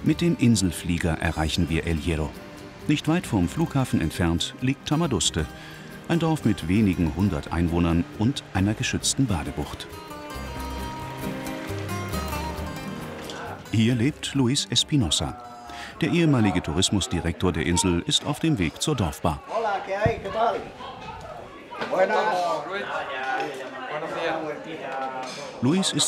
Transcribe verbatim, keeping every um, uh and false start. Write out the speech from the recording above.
Mit dem Inselflieger erreichen wir El Hierro. Nicht weit vom Flughafen entfernt liegt Tamaduste, ein Dorf mit wenigen hundert Einwohnern und einer geschützten Badebucht. Hier lebt Luis Espinosa. Der ehemalige Tourismusdirektor der Insel ist auf dem Weg zur Dorfbar. Luis ist